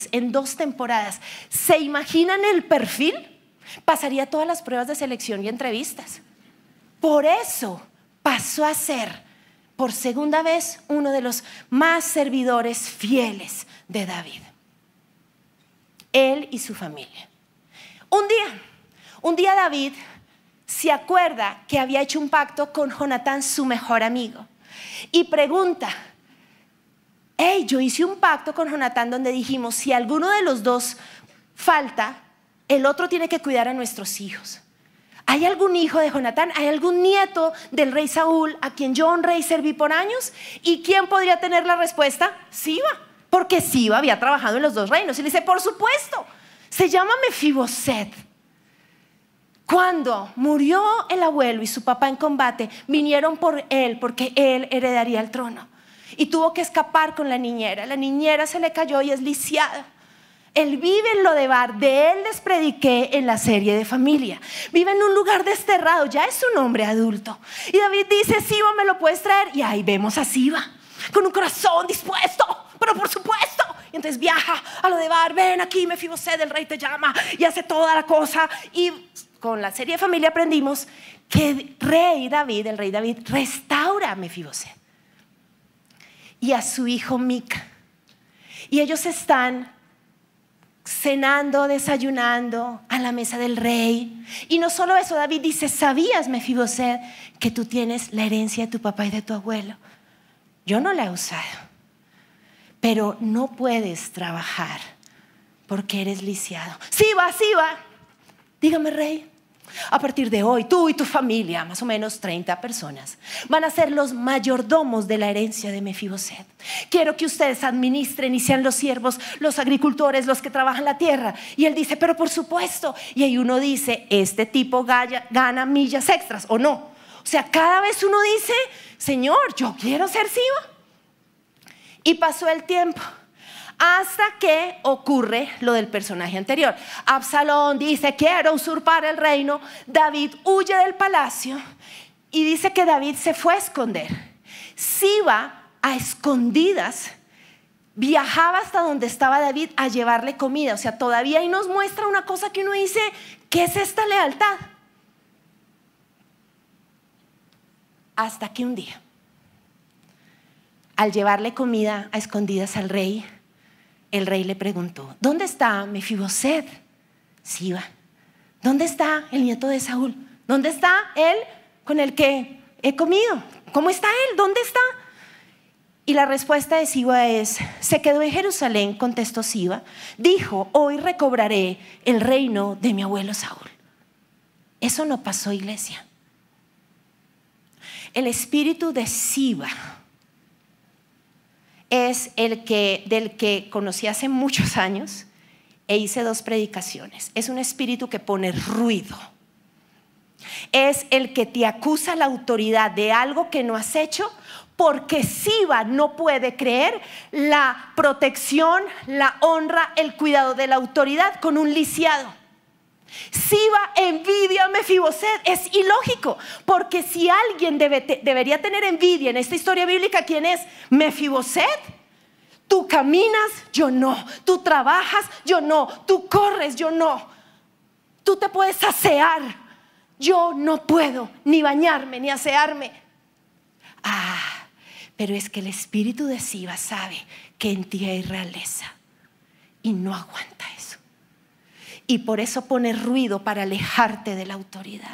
en 2 temporadas. ¿Se imaginan el perfil? Pasaría todas las pruebas de selección y entrevistas. Por eso pasó a ser, por segunda vez, uno de los más servidores fieles de David. Él y su familia. Un día David se acuerda que había hecho un pacto con Jonatán, su mejor amigo, y pregunta: hey, yo hice un pacto con Jonatán donde dijimos, si alguno de los dos falta, el otro tiene que cuidar a nuestros hijos. ¿Hay algún hijo de Jonatán? ¿Hay algún nieto del rey Saúl a quien yo honré y serví por años? ¿Y quién podría tener la respuesta? Siba, porque Siba había trabajado en los 2 reinos. Y le dice, por supuesto, se llama Mefiboset. Cuando murió el abuelo y su papá en combate, vinieron por él porque él heredaría el trono. Y tuvo que escapar con la niñera. La niñera se le cayó y es lisiada. Él vive en Lodebar, de él les prediqué en la serie de familia. Vive en un lugar desterrado, ya es un hombre adulto. Y David dice, Siba, ¿me lo puedes traer? Y ahí vemos a Siba, con un corazón dispuesto, pero por supuesto. Y entonces viaja a Lodebar, ven aquí, Mefiboset, el rey te llama, y hace toda la cosa. Y con la serie de familia aprendimos que el rey David restaura a Mefiboset y a su hijo Mica. Y ellos están cenando, desayunando a la mesa del rey. Y no solo eso, David dice, ¿sabías, Mefiboset, que tú tienes la herencia de tu papá y de tu abuelo? Yo no la he usado, pero no puedes trabajar porque eres lisiado. Siba, dígame, rey, a partir de hoy, tú y tu familia, más o menos 30 personas, van a ser los mayordomos de la herencia de Mefiboset. Quiero que ustedes administren y sean los siervos, los agricultores, los que trabajan la tierra. Y él dice, pero por supuesto. Y ahí uno dice, este tipo gana millas extras, ¿o no? O sea, cada vez uno dice, Señor, yo quiero ser Siba. Y pasó el tiempo, hasta que ocurre lo del personaje anterior. Absalón dice, quiero usurpar el reino. David huye del palacio y dice que David se fue a esconder. Siba, a escondidas, viajaba hasta donde estaba David a llevarle comida. O sea, todavía ahí nos muestra una cosa que uno dice, ¿qué es esta lealtad? Hasta que un día, al llevarle comida a escondidas al rey, el rey le preguntó, ¿dónde está Mefiboset? Siba. ¿Dónde está el nieto de Saúl? ¿Dónde está él con el que he comido? ¿Cómo está él? ¿Dónde está? Y la respuesta de Siba es, se quedó en Jerusalén, contestó Siba. Dijo, hoy recobraré el reino de mi abuelo Saúl. Eso no pasó, iglesia. El espíritu de Siba es del que conocí hace muchos años e hice 2 predicaciones. Es un espíritu que pone ruido. Es el que te acusa la autoridad de algo que no has hecho, porque Siba no puede creer la protección, la honra, el cuidado de la autoridad con un lisiado. Siba envidia a Mefiboset. Es ilógico, porque si alguien debería tener envidia en esta historia bíblica, ¿quién es? Mefiboset. Tú caminas, yo no. Tú trabajas, yo no. Tú corres, yo no. Tú te puedes asear, yo no puedo ni bañarme ni asearme. Pero es que el espíritu de Siba sabe que en ti hay realeza y no aguanta eso. Y por eso pone ruido para alejarte de la autoridad.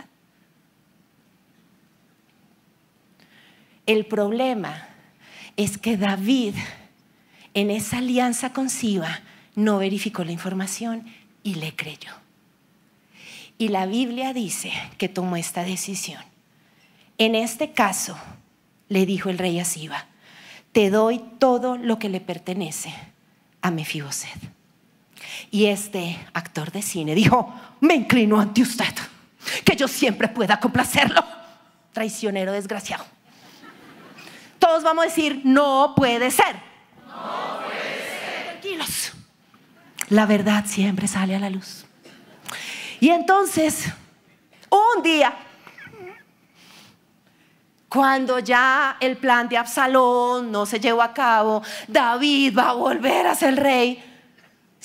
El problema es que David, en esa alianza con Siba, no verificó la información y le creyó. Y la Biblia dice que tomó esta decisión. En este caso, le dijo el rey a Siba, te doy todo lo que le pertenece a Mefiboset. Y este actor de cine dijo, me inclino ante usted, que yo siempre pueda complacerlo. Traicionero desgraciado. Todos vamos a decir, no puede ser. No puede ser. Tranquilos. La verdad siempre sale a la luz. Y entonces, un día, cuando ya el plan de Absalón no se llevó a cabo, David va a volver a ser rey.